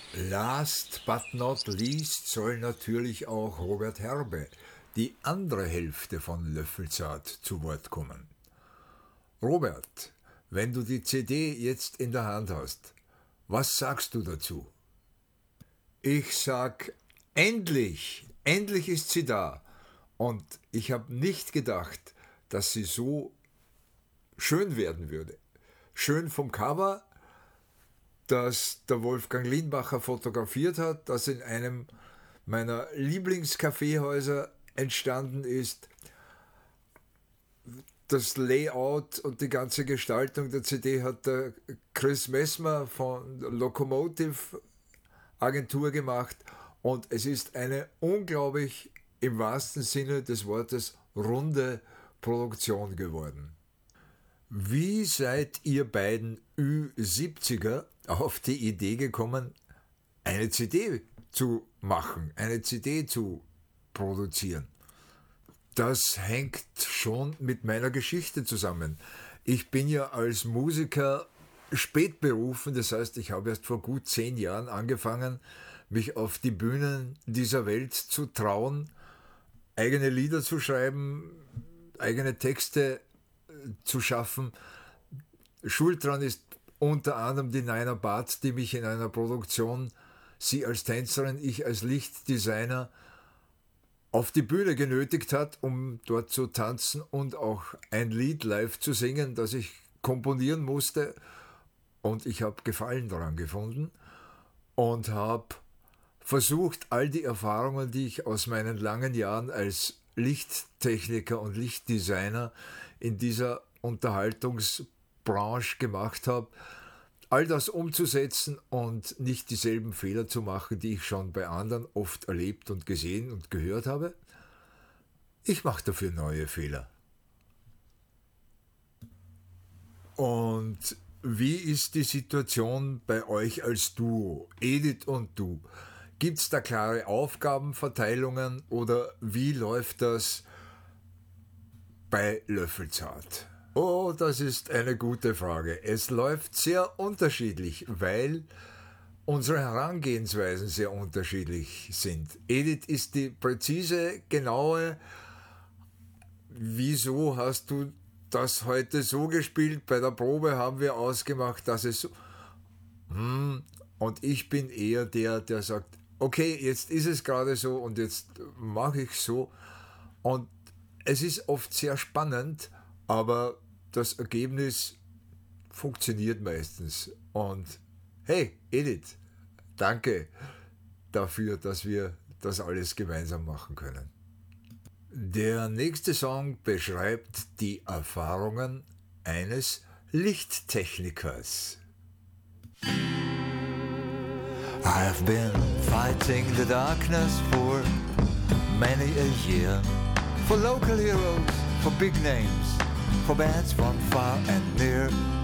Last but not least soll natürlich auch Robert Herbe, die andere Hälfte von Löffelzart, zu Wort kommen. Robert, wenn du die CD jetzt in der Hand hast, was sagst du dazu? Ich sag, endlich ist sie da. Und ich habe nicht gedacht, dass sie so schön werden würde. Schön vom Cover, das der Wolfgang Lienbacher fotografiert hat, das in einem meiner Lieblingskaffeehäuser entstanden ist. Das Layout und die ganze Gestaltung der CD hat der Chris Messmer von Locomotive Agentur gemacht und es ist eine unglaublich, im wahrsten Sinne des Wortes, runde Produktion geworden. Wie seid ihr beiden Ü70er auf die Idee gekommen, eine CD zu machen, eine CD zu produzieren? Das hängt schon mit meiner Geschichte zusammen. Ich bin ja als Musiker spät berufen, das heißt, ich habe erst vor gut 10 Jahren angefangen, mich auf die Bühnen dieser Welt zu trauen, eigene Lieder zu schreiben, eigene Texte zu schaffen. Schuld dran ist unter anderem die Naina Barth, die mich in einer Produktion, sie als Tänzerin, ich als Lichtdesigner, auf die Bühne genötigt hat, um dort zu tanzen und auch ein Lied live zu singen, das ich komponieren musste. Und ich habe Gefallen daran gefunden und habe versucht, all die Erfahrungen, die ich aus meinen langen Jahren als Lichttechniker und Lichtdesigner in dieser Unterhaltungsbranche gemacht habe, all das umzusetzen und nicht dieselben Fehler zu machen, die ich schon bei anderen oft erlebt und gesehen und gehört habe. Ich mache dafür neue Fehler. Und wie ist die Situation bei euch als Duo, Edith und du? Gibt es da klare Aufgabenverteilungen oder wie läuft das bei Löffelzart? Oh, das ist eine gute Frage. Es läuft sehr unterschiedlich, weil unsere Herangehensweisen sehr unterschiedlich sind. Edith ist die präzise, genaue, wieso hast du das heute so gespielt? Bei der Probe haben wir ausgemacht, dass es so. Und ich bin eher der sagt, okay, jetzt ist es gerade so und jetzt mache ich so. Und es ist oft sehr spannend, aber das Ergebnis funktioniert meistens. Und hey, Edith, danke dafür, dass wir das alles gemeinsam machen können. Der nächste Song beschreibt die Erfahrungen eines Lichttechnikers. I've been fighting the darkness for many a year, for local heroes, for big names, for bands from far and near.